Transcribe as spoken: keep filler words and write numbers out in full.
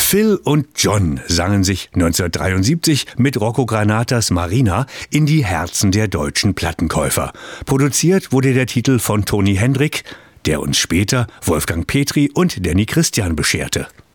Phil und John sangen sich neunzehnhundertdreiundsiebzig mit Rocco Granatas Marina in die Herzen der deutschen Plattenkäufer. Produziert wurde der Titel von Toni Hendrik, der uns später Wolfgang Petri und Danny Christian bescherte.